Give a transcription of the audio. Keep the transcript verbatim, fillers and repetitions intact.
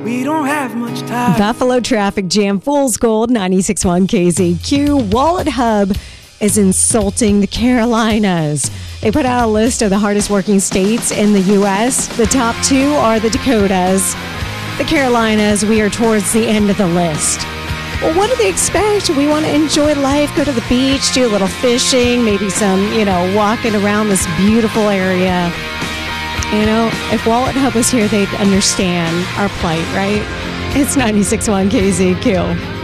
We don't have much time. Buffalo traffic jam, Fool's Gold, ninety-six point one K Z Q. Wallet Hub is insulting the Carolinas. They put out a list of the hardest working states in the U S. The top two are the Dakotas. The Carolinas, we are towards the end of the list. Well, what do they expect? We want to enjoy life, go to the beach, do a little fishing, maybe some, you know, walking around this beautiful area. You know, if Wallet Hub was here, they'd understand our plight, right? It's ninety-six point one K Z Q.